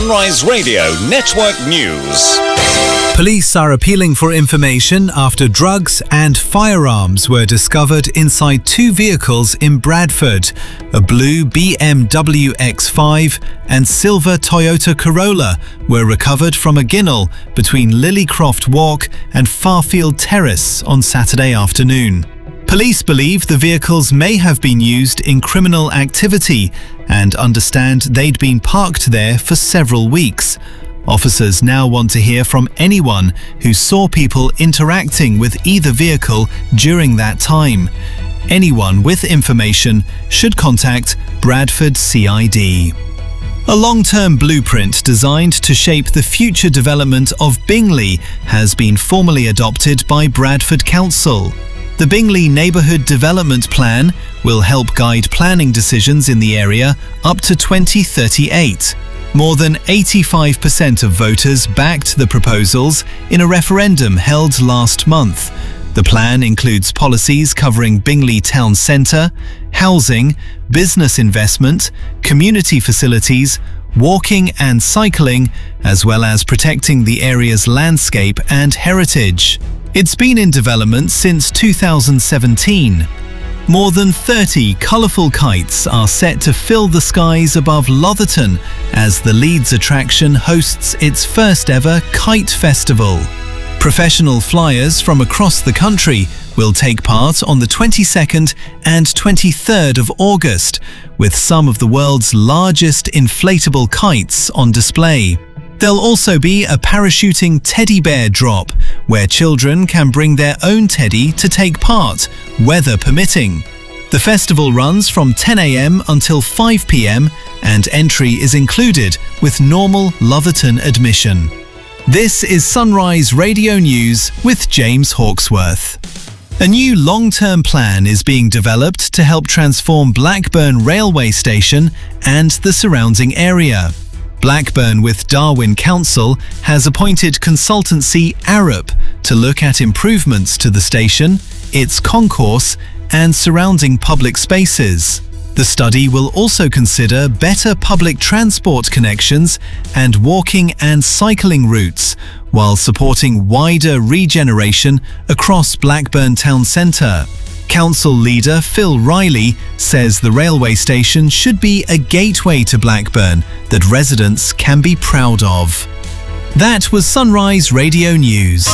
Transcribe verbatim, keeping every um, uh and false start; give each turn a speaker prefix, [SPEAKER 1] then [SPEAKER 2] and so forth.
[SPEAKER 1] Sunrise Radio Network News.
[SPEAKER 2] Police are appealing for information after drugs and firearms were discovered inside two vehicles in Bradford. A blue B M W X five and silver Toyota Corolla were recovered from a ginnel between Lilycroft Walk and Farfield Terrace on Saturday afternoon. Police believe the vehicles may have been used in criminal activity and understand they'd been parked there for several weeks. Officers now want to hear from anyone who saw people interacting with either vehicle during that time. Anyone with information should contact Bradford C I D. A long-term blueprint designed to shape the future development of Bingley has been formally adopted by Bradford Council. The Bingley Neighbourhood Development Plan will help guide planning decisions in the area up to twenty thirty-eight. More than eighty-five percent of voters backed the proposals in a referendum held last month. The plan includes policies covering Bingley Town Centre, housing, business investment, community facilities, walking and cycling, as well as protecting the area's landscape and heritage. It's been in development since two thousand seventeen. More than thirty colourful kites are set to fill the skies above Lotherton as the Leeds attraction hosts its first ever Kite Festival. Professional flyers from across the country will take part on the twenty-second and twenty-third of August, with some of the world's largest inflatable kites on display. There'll also be a parachuting teddy bear drop, where children can bring their own teddy to take part, weather permitting. The festival runs from ten a m until five p m and entry is included with normal Lotherton admission. This is Sunrise Radio News with James Hawksworth. A new long-term plan is being developed to help transform Blackburn Railway Station and the surrounding area. Blackburn with Darwen Council has appointed consultancy Arup to look at improvements to the station, its concourse and surrounding public spaces. The study will also consider better public transport connections and walking and cycling routes, while supporting wider regeneration across Blackburn Town Centre. Council leader Phil Riley says the railway station should be a gateway to Blackburn that residents can be proud of. That was Sunrise Radio News.